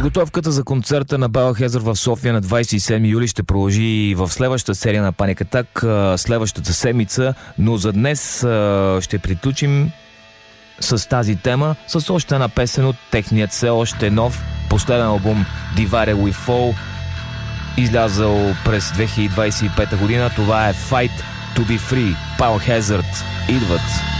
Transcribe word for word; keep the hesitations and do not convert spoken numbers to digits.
Подготовката за концерта на Biohazard в София на двадесет и седми юли ще продължи и в следващата серия на Panic Attack следващата седмица, но за днес ще приключим с тази тема, с още една песен от техният все още нов последен албум Divided We Fall, излязъл през две хиляди двадесет и пета година. Това е Fight to be Free. Biohazard идват.